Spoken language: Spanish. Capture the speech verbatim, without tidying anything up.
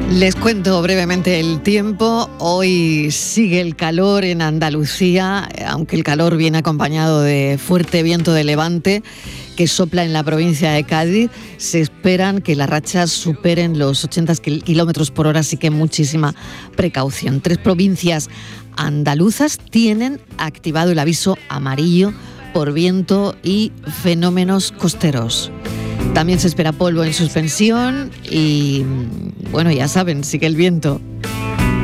Les cuento brevemente el tiempo. Hoy sigue el calor en Andalucía, aunque el calor viene acompañado de fuerte viento de levante que sopla en la provincia de Cádiz. Se esperan que las rachas superen los ochenta kilómetros por hora, así que muchísima precaución. Tres provincias andaluzas tienen activado el aviso amarillo por viento y fenómenos costeros. También se espera polvo en suspensión y, bueno, ya saben, sigue el viento.